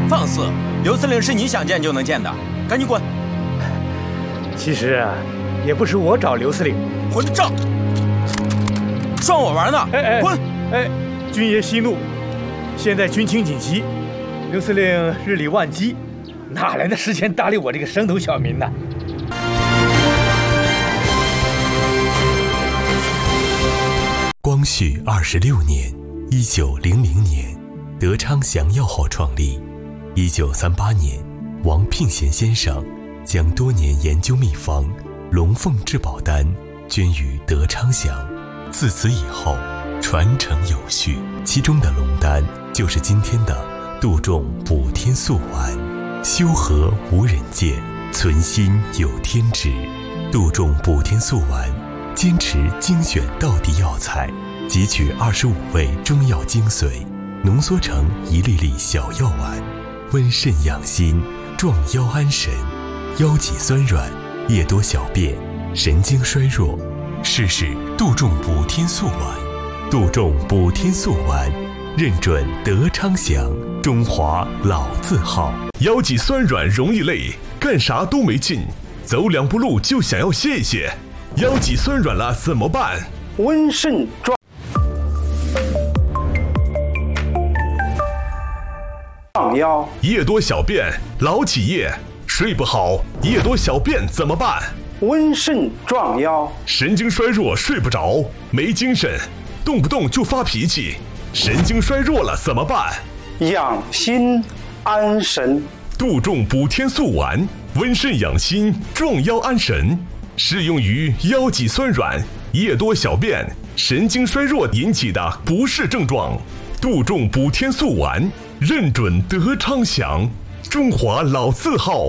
放肆！刘司令是你想见就能见的，赶紧滚！ 其实啊，也不是我找刘司令， 混账！双我玩呢！滚！ 军爷息怒，现在军情紧急，刘司令日理万机，哪来的时间搭理我这个生头小民呢？ 光绪26年，1900年，德昌祥药号创立。1938年，王聘贤先生将多年研究秘方龙凤至宝丹捐于德昌祥，自此以后传承有序。其中的龙丹就是今天的杜仲补天素丸，修和无人见，存心有天知。杜仲补天素丸坚持精选道地药材，汲取25味中药精髓，浓缩成一粒粒小药丸，温肾养心，壮腰安神，腰脊酸软，夜多小便，神经衰弱。试试杜仲补天素丸。杜仲补天素丸认准德昌祥，中华老字号。 腰脊酸软容易累，干啥都没劲，走2步路就想要歇一歇，腰脊酸软了怎么办？ 温肾壮腰。 夜多小便，老起夜，睡不好，夜多小便怎么办？ 温肾壮腰。 神经衰弱，睡不着，没精神，动不动就发脾气，神经衰弱了怎么办？ 养心安神。 杜仲补天素丸，温肾养心，壮腰安神，适用于腰脊酸软、夜多小便、神经衰弱引起的不适症状。杜仲补天素丸认准德昌祥，中华老字号。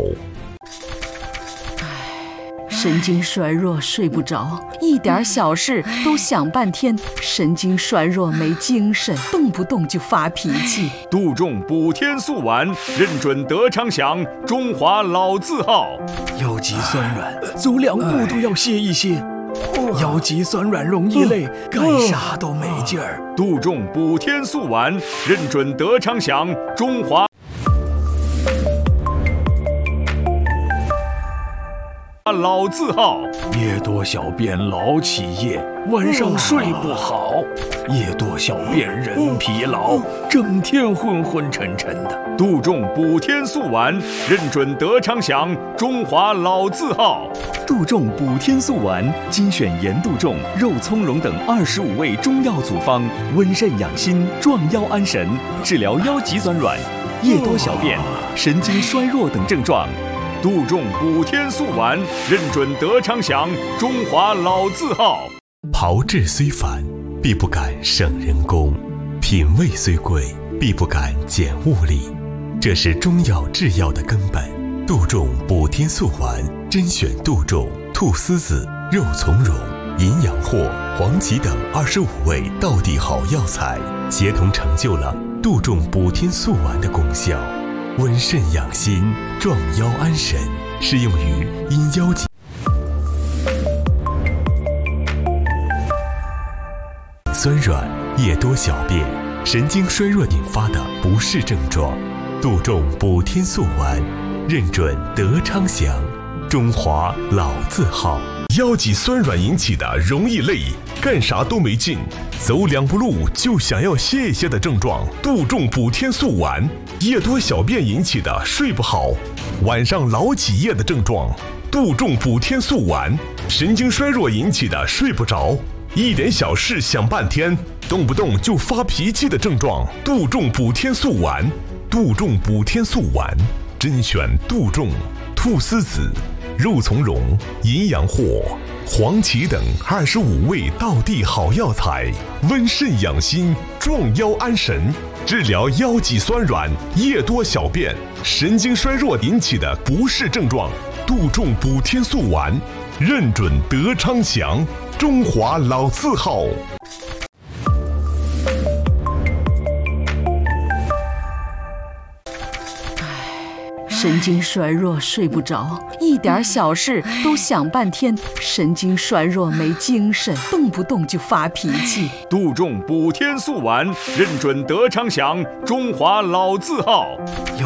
神经衰弱睡不着，一点小事都想半天，神经衰弱没精神，动不动就发脾气。 杜仲补天素丸认准德昌祥，中华老字号。 腰脊酸软，走2步都要歇一歇。腰脊酸软容易累，干啥都没劲儿。 杜仲补天素丸认准德昌祥，中华老字号。 夜多小便老起夜，晚上睡不好，夜多小便人疲劳，整天昏昏沉沉的。 杜仲补天素丸认准德昌祥，中华老字号。 杜仲补天素丸精选盐杜仲、肉苁蓉等25味中药组方，温肾养心，壮腰安神，治疗腰脊酸软、夜多小便、神经衰弱等症状。 杜仲补天素丸认准德昌祥，中华老字号。 炮制虽繁，必不敢省人工；品味虽贵，必不敢减物力。这是中药制药的根本。杜仲补天素丸甄选杜仲、菟丝子、肉苁蓉、银阳藿、黄芪等25味道地好药材，协同成就了杜仲补天素丸的功效。温肾养心，壮腰安神，适用于因腰脊酸软、夜多小便、神经衰弱引发的不适症状。杜仲补天素丸认准德昌祥，中华老字号。 腰脊酸软引起的容易累，干啥都没劲，走2步路就想要歇一歇的症状。杜仲补天素丸。夜多小便引起的睡不好，晚上老起夜的症状。杜仲补天素丸。神经衰弱引起的睡不着，一点小事想半天，动不动就发脾气的症状。杜仲补天素丸。杜仲补天素丸甄选杜仲、菟丝子、肉苁蓉、银阳藿、黄芪等25味道地好药材，温肾养心，壮腰安神，治疗腰脊酸软、夜多小便、神经衰弱引起的不适症状。杜仲补天素丸认准德昌祥，中华老字号。 神经衰弱睡不着，一点小事都想半天，神经衰弱没精神，动不动就发脾气。 杜仲补天素丸认准德昌祥，中华老字号。